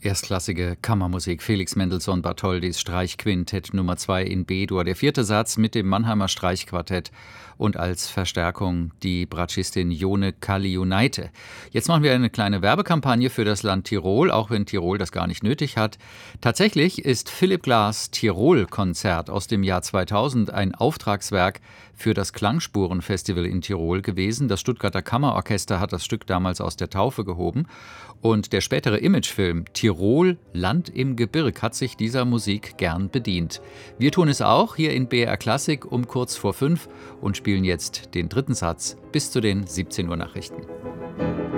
Erstklassige Kammermusik, Felix Mendelssohn Bartholdys Streichquintett Nummer 2 in B-Dur, der 4. Satz mit dem Mannheimer Streichquartett und als Verstärkung die Bratschistin Jone Kaliunaite. Jetzt machen wir eine kleine Werbekampagne für das Land Tirol, auch wenn Tirol das gar nicht nötig hat. Tatsächlich ist Philipp Glass Tirol-Konzert aus dem Jahr 2000 ein Auftragswerk für das Klangspuren-Festival in Tirol gewesen. Das Stuttgarter Kammerorchester hat das Stück damals aus der Taufe gehoben. Und der spätere Imagefilm Tirol, Land im Gebirg hat sich dieser Musik gern bedient. Wir tun es auch hier in BR Klassik um kurz vor 5 und spielen jetzt den 3. Satz bis zu den 17 Uhr Nachrichten.